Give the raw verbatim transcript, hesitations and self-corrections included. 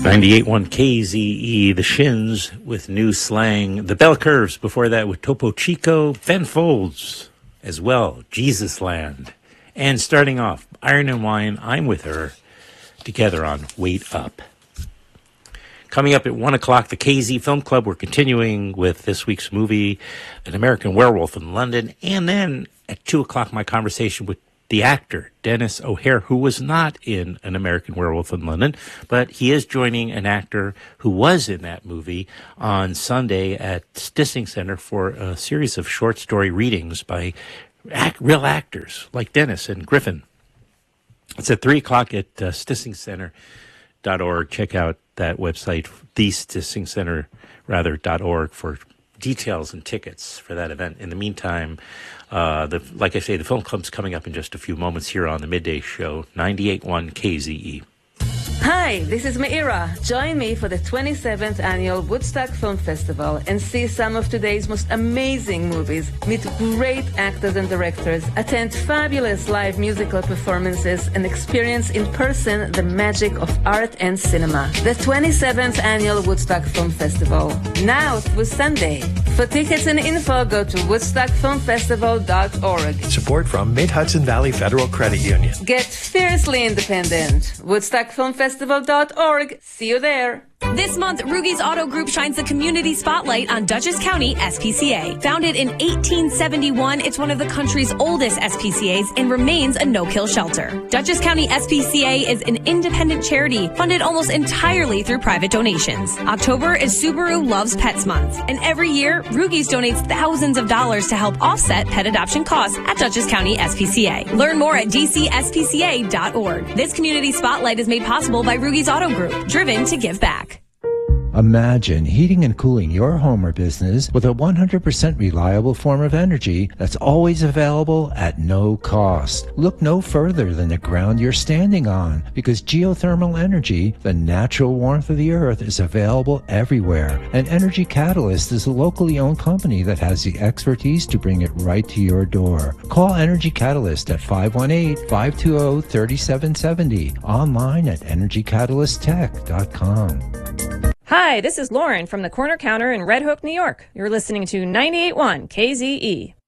ninety-eight point one K Z E, The Shins with New Slang, The Bell Curves, before that with Topo Chico, Ben Folds as well, Jesus Land. And starting off, Iron and Wine, I'm With Her, together on Wait Up. Coming up at one o'clock, the K Z Film Club, we're continuing with this week's movie, An American Werewolf in London. And then at two o'clock, my conversation with the actor, Denis O'Hare, who was not in An American Werewolf in London, but he is joining an actor who was in that movie on Sunday at Stissing Center for a series of short story readings by act, real actors like Dennis and Griffin. It's at three o'clock at uh, stissing center dot org. Check out that website, the stissing center rather dot org, for details and tickets for that event. In the meantime, uh, the like I say, the film club's coming up in just a few moments here on the Midday Show, ninety-eight point one K Z E. Hi, this is Meira. Join me for the twenty-seventh Annual Woodstock Film Festival and see some of today's most amazing movies, meet great actors and directors, attend fabulous live musical performances, and experience in person the magic of art and cinema. The twenty-seventh Annual Woodstock Film Festival, now through Sunday. For tickets and info, go to woodstock film festival dot org. Support from Mid-Hudson Valley Federal Credit Union. Get fiercely independent. woodstock film festival dot org. See you there. This month, Rugi's Auto Group shines the community spotlight on Dutchess County S P C A. Founded in eighteen seventy-one, it's one of the country's oldest S P C As and remains a no-kill shelter. Dutchess County S P C A is an independent charity funded almost entirely through private donations. October is Subaru Loves Pets Month, and every year, Rugi's donates thousands of dollars to help offset pet adoption costs at Dutchess County S P C A. Learn more at d c s p c a dot org. This community spotlight is made possible by Rugi's Auto Group, driven to give back. Imagine heating and cooling your home or business with a one hundred percent reliable form of energy that's always available at no cost. Look no further than the ground you're standing on, because geothermal energy, the natural warmth of the earth, is available everywhere. And Energy Catalyst is a locally owned company that has the expertise to bring it right to your door. Call Energy Catalyst at five one eight, five two zero, three seven seven zero, online at energy catalyst tech dot com. Hi, this is Lauren from the Corner Counter in Red Hook, New York. You're listening to ninety-eight point one K Z E.